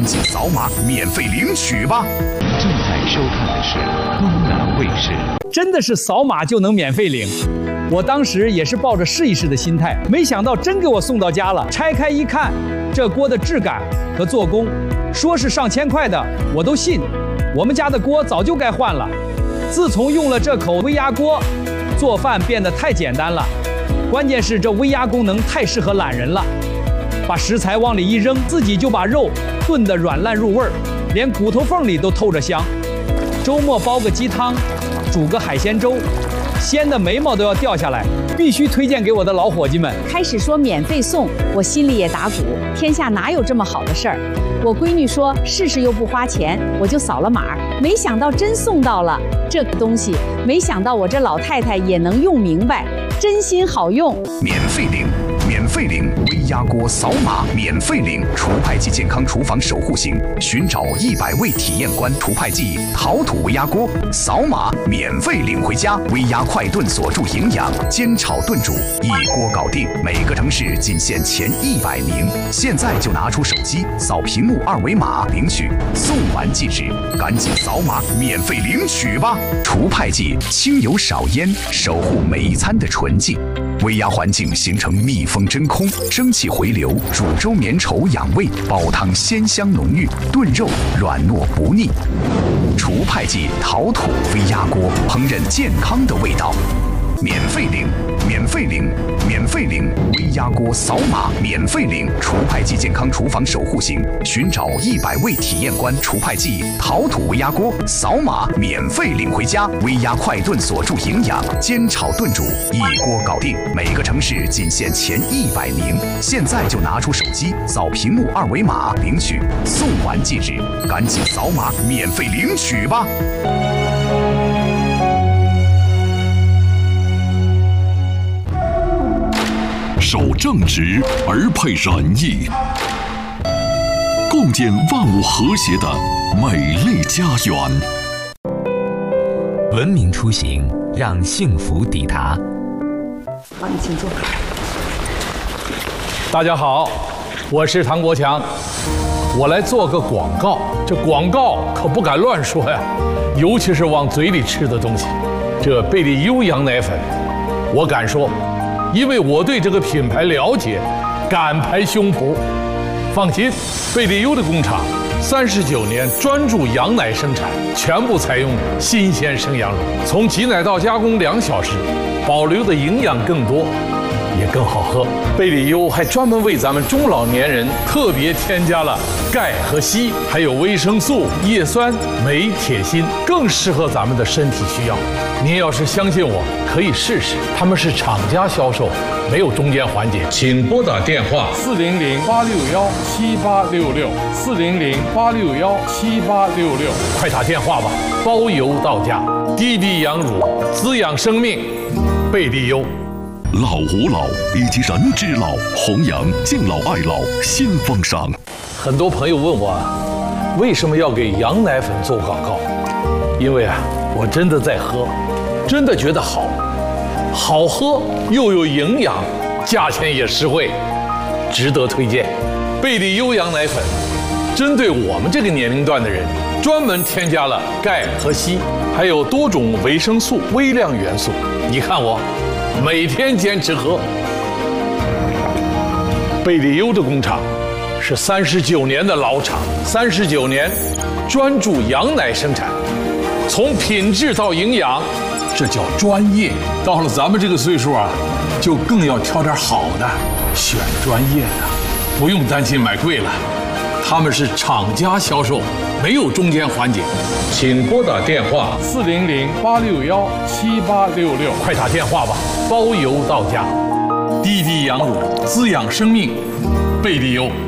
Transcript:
紧扫码免费领取吧！ 正在收看的是东南卫视。 真的是扫码就能免费领。我当时也是抱着试一试的心态，没想到真给我送到家了。拆开一看，这锅的质感和做工，说是上千块的，我都信。我们家的锅早就该换了。自从用了这口微压锅，做饭变得太简单了。关键是这微压功能太适合懒人了，把食材往里一扔，自己就把肉炖得软烂入味儿，连骨头缝里都透着香。周末煲个鸡汤，煮个海鲜粥，鲜的眉毛都要掉下来，必须推荐给我的老伙计们。 开始说免费送，我心里也打鼓，天下哪有这么好的事儿？我闺女说试试又不花钱，我就扫了码，没想到真送到了这个东西，没想到我这老太太也能用明白，真心好用。 免费领，免费领，微压锅扫码免费领，除派记健康厨房守护型，寻找100位体验官，除派记陶土微压锅，扫码免费领回家，微压快炖锁住营养，煎炒炖煮一锅搞定，每个城市仅限前100名，现在就拿出手机扫屏幕2维码领取，送完即止，赶紧扫码免费领取吧！除派记清油少烟，守护每一餐的纯净。微压环境形成密封真空，蒸汽回流，煮粥绵稠养胃，煲汤鲜香浓郁，炖肉软糯不腻。除派记陶土微压锅，烹饪健康的味道。免费领，免费领，免费领，微压锅扫码免费领，除派记健康厨房守护型，寻找100位体验官，除派记陶土微压锅，扫码免费领回家，微压快炖锁住营养，煎炒炖煮一锅搞定，每个城市仅限前100名，现在就拿出手机扫屏幕2维码领取，送完即止，赶紧扫码免费领取吧！ 守正直而配仁义，共建万物和谐的美丽家园。 文明出行，让幸福抵达。 好，你请坐。 大家好，我是唐国强，我来做个广告。这广告可不敢乱说呀，尤其是往嘴里吃的东西。这贝利优羊奶粉，我敢说。因为我对这个品牌了解，敢拍胸脯。放心，贝利优的工厂39年专注羊奶生产，全部采用新鲜生羊乳，从挤奶到加工2小时，保留的营养更多，也更好喝。贝利优还专门为咱们中老年人特别添加了钙和硒，还有维生素、叶酸、镁、铁、锌，更适合咱们的身体需要。您要是相信我，可以试试。他们是厂家销售，没有中间环节。请拨打电话400-861-7866，400-861-7866，快打电话吧，包邮到家。低低羊乳，滋养生命，贝利优。 老吾老以及人之老，弘扬敬老爱老新风尚。 很多朋友问我，为什么要给羊奶粉做广告？因为我真的在喝，真的觉得好喝又有营养，价钱也实惠，值得推荐。贝利优羊奶粉针对我们这个年龄段的人，专门添加了钙和硒，还有多种维生素、微量元素。你看我每天坚持喝。贝利优的工厂是39年的老厂，39年专注羊奶生产，从品质到营养，这叫专业。到了咱们这个岁数就更要挑点好的，选专业的，不用担心买贵了。他们是厂家销售，没有中间环节。请拨打电话400-861-7866，快打电话吧，包邮到家。低低羊乳，滋养生命，贝利优。